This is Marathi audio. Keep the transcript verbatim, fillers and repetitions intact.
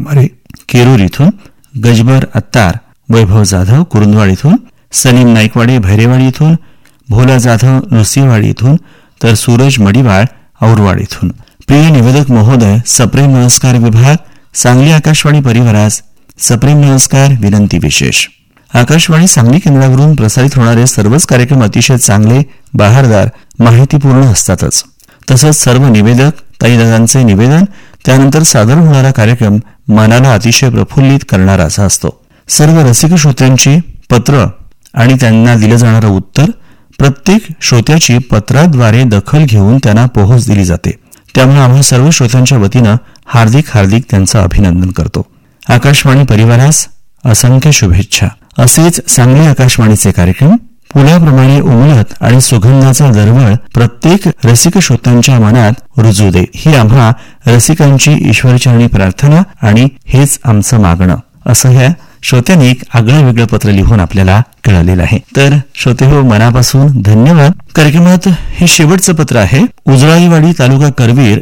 वाघमारे केरूर इथून, गजबर अत्तार वैभव जाधव कुरुंदवाड इथून, सलीम नाईकवाडे भैरेवाडी इथून, भोला जाधव नुसिवाडी इथून, तर सूरज मडिवाळ औरवाड इथून. प्रिय निवेदक महोदय, सप्रेम नमस्कार विभाग, सांगली आकाशवाणी परिवारास सप्रेम नमस्कार. विनंती विशेष. आकाशवाणी सांगली केंद्रावरून प्रसारित होणारे सर्वच कार्यक्रम अतिशय चांगले, बहारदार, माहितीपूर्ण असतातच. तसंच सर्व निवेदक ताईदादांचे निवेदन, त्यानंतर सादर होणारा कार्यक्रम मनाला अतिशय प्रफुल्लित करणारा असा असतो. सर्व रसिक श्रोत्यांची पत्र आणि त्यांना दिलं जाणारं उत्तर, प्रत्येक श्रोत्याची पत्राद्वारे दखल घेऊन त्यांना पोहोच दिली जाते. त्यामुळे आम्हा सर्व श्रोत्यांच्या वतीनं हार्दिक हार्दिक त्यांचं अभिनंदन करतो. आकाशवाणी परिवारास असंख्य शुभेच्छा. असेच सांगली आकाशवाणीचे कार्यक्रम फुलाप्रमाणे उमलत आणि सुगंधाचा दरवळ प्रत्येक रसिक श्रोत्यांच्या मनात रुजू दे, ही आम्हा रसिकांची ईश्वरचरणी प्रार्थना आणि हेच आमचं मागणं, असं ह्या श्रोत्यांनी एक आगळं वेगळं पत्र लिहून आपल्याला कळवलेलं आहे. तर श्रोते हो, मनापासून धन्यवाद. कार्यक्रमात हे शेवटचं पत्र आहे. उजळाईवाडी तालुका करवीर